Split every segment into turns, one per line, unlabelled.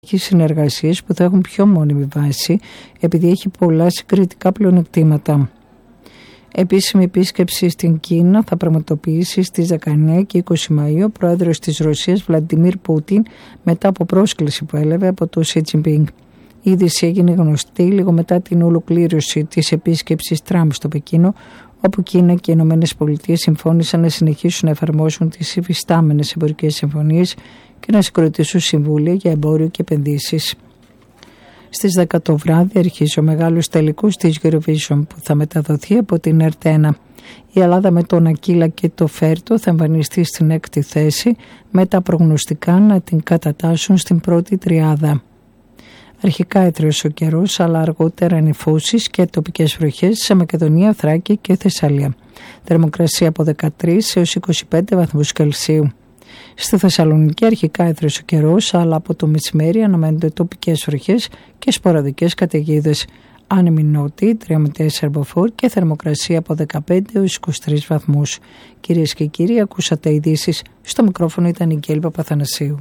συνεργασίες που θα έχουν πιο μόνιμη βάση, επειδή έχει πολλά συγκριτικά πλεονεκτήματα. Επίσημη επίσκεψη στην Κίνα θα πραγματοποιήσει στις 19 και 20 Μαΐου ο πρόεδρος της Ρωσίας Βλαντιμίρ Πούτιν, μετά από πρόσκληση που έλαβε από το Σι Τζινπίνγκ. Η είδηση έγινε γνωστή λίγο μετά την ολοκλήρωση της επίσκεψης Τραμπ στο Πεκίνο, όπου Κίνα και οι ΗΠΑ συμφώνησαν να συνεχίσουν να εφαρμόσουν τις υφιστάμενες εμπορικές συμφωνίες και να συγκροτήσουν συμβούλια για εμπόριο και επενδύσεις. Στις 10 το βράδυ αρχίζει ο μεγάλος τελικός της Eurovision που θα μεταδοθεί από την ΕΡΤ1. Η Ελλάδα με τον Ακύλα και το Φέρτο θα εμφανιστεί στην 6η θέση, με τα προγνωστικά να την κατατάσσουν στην πρώτη τριάδα. Αρχικά έθριος ο καιρός, αλλά αργότερα νεφώσεις και τοπικές βροχές σε Μακεδονία, Θράκη και Θεσσαλία. Θερμοκρασία από 13 έως 25 βαθμούς Κελσίου. Στη Θεσσαλονίκη αρχικά έθριος ο καιρός, αλλά από το μεσημέρι αναμένονται τοπικές βροχές και σποραδικές καταιγίδες. Άνεμη νότιη 3 με 4 μποφόρ και θερμοκρασία από 15 έως 23 βαθμούς. Κυρίες και κύριοι, ακούσατε ειδήσεις. Στο μικρόφωνο ήταν η Γκέλη Παπαθανασίου.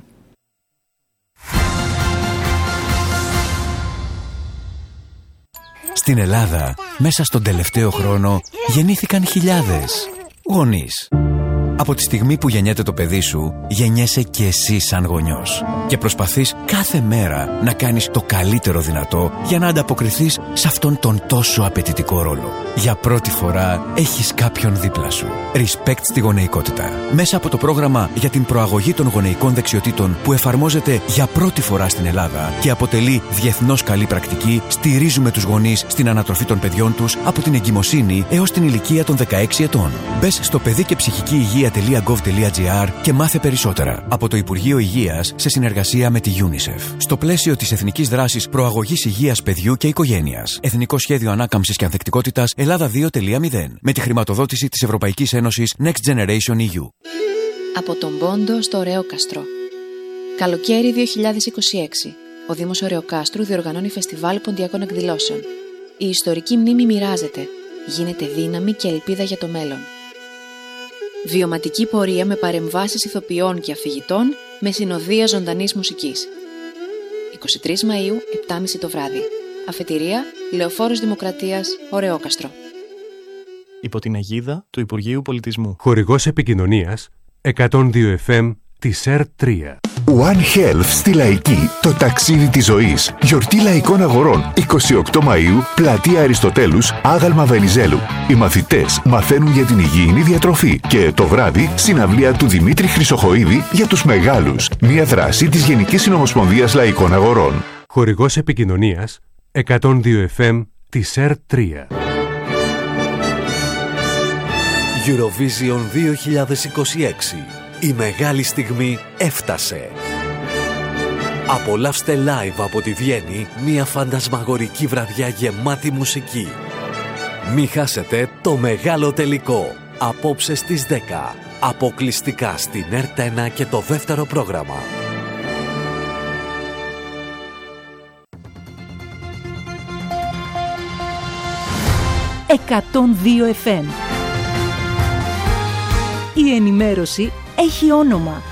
Στην Ελλάδα, μέσα στον τελευταίο χρόνο, γεννήθηκαν χιλιάδες γονείς. Από τη στιγμή που γεννιέται το παιδί σου, γεννιέσαι και εσύ σαν γονιός. Και προσπαθείς κάθε μέρα να κάνεις το καλύτερο δυνατό για να ανταποκριθείς σε αυτόν τον τόσο απαιτητικό ρόλο. Για πρώτη φορά έχεις κάποιον δίπλα σου. Respect στη γονεϊκότητα. Μέσα από το πρόγραμμα για την προαγωγή των γονεϊκών δεξιοτήτων που εφαρμόζεται για πρώτη φορά στην Ελλάδα και αποτελεί διεθνώς καλή πρακτική, στηρίζουμε τους γονείς στην ανατροφή των παιδιών τους από την εγκυμοσύνη έως την ηλικία των 16 ετών. Μπες στο παιδί και ψυχική υγεία.gov.gr και μάθε περισσότερα από το Υπουργείο Υγείας σε συνεργασία με τη UNICEF. Στο πλαίσιο της Εθνικής Δράσης Προαγωγής Υγείας Παιδιού και Οικογένειας. Εθνικό Σχέδιο Ανάκαμψης και Ανθεκτικότητας Ελλάδα 2.0. Με τη χρηματοδότηση της Ευρωπαϊκής Ένωσης Next Generation EU.
Από τον Πόντο στο Ωρεόκαστρο. Καλοκαίρι 2026. Ο Δήμος Ωρεοκάστρου διοργανώνει φεστιβάλ ποντιακών εκδηλώσεων. Η ιστορική μνήμη μοιράζεται. Γίνεται δύναμη και ελπίδα για το μέλλον. Βιωματική πορεία με παρεμβάσεις ηθοποιών και αφηγητών με συνοδεία ζωντανής μουσικής. 23 Μαΐου, 7.30 το βράδυ. Αφετηρία, Λεωφόρος Δημοκρατίας, Ωρεόκαστρο.
Υπό την αιγίδα του Υπουργείου Πολιτισμού.
Χορηγός επικοινωνίας 102 FM της ΕΡΤ3.
One Health στη Λαϊκή, το ταξίδι της ζωής. Γιορτή Λαϊκών Αγορών, 28 Μαΐου, Πλατεία Αριστοτέλους, Άγαλμα Βενιζέλου. Οι μαθητές μαθαίνουν για την υγιεινή διατροφή και το βράδυ συναυλία του Δημήτρη Χρυσοχοΐδη για τους μεγάλους. Μια δράση της Γενικής Συνομοσπονδίας Λαϊκών Αγορών.
Χορηγός επικοινωνίας 102 FM της ΕΡΤ3.
Eurovision 2026. Η μεγάλη στιγμή έφτασε. Απολαύστε live από τη Βιέννη μια φαντασμαγορική βραδιά γεμάτη μουσική. Μη χάσετε το μεγάλο τελικό. Απόψε στις 10. Αποκλειστικά στην ΕΡΤ1 και το δεύτερο πρόγραμμα.
«102 FM». Η ενημέρωση έχει όνομα.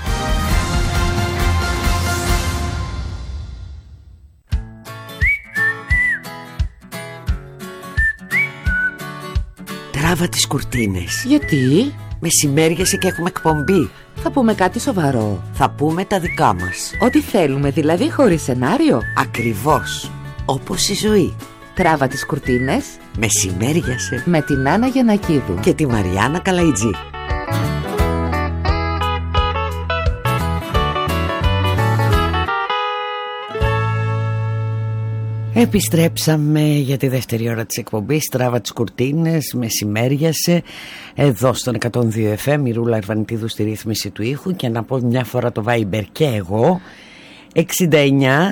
Τράβα τις κουρτίνες.
Γιατί?
Μεσημέριασε και έχουμε εκπομπή.
Θα πούμε κάτι σοβαρό.
Θα πούμε τα δικά μας.
Ό,τι θέλουμε, δηλαδή χωρίς σενάριο.
Ακριβώς. Όπως η ζωή.
Τράβα τις κουρτίνες.
Μεσημέριασε.
Με την Άννα Γιαννακίδου
και τη Μαριάννα Καλαϊτζή. Επιστρέψαμε για τη δεύτερη ώρα της εκπομπής. Τράβα τις κουρτίνες, μεσημέριασε. Εδώ στον 102 FM η Ρούλα Αρβανιτίδου στη ρύθμιση του ήχου. Και να πω μια φορά το Viber και εγώ. 69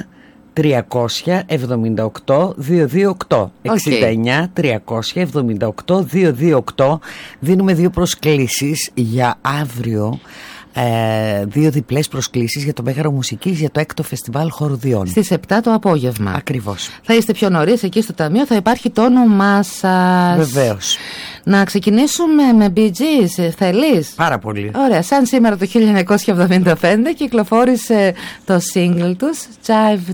378 228. 69 378 228. Δίνουμε 2 προσκλήσεις για αύριο. 2 διπλές προσκλήσεις για το Μέγαρο Μουσικής για το 6ο Φεστιβάλ Χορουδιών.
Στις 7 το απόγευμα.
Ακριβώς.
Θα είστε πιο νωρίς εκεί στο ταμείο, θα υπάρχει το όνομά σας.
Βεβαίως.
Να ξεκινήσουμε με Bee Gees, θέλεις?
Πάρα πολύ.
Ωραία, σαν σήμερα το 1975 κυκλοφόρησε το single τους Jive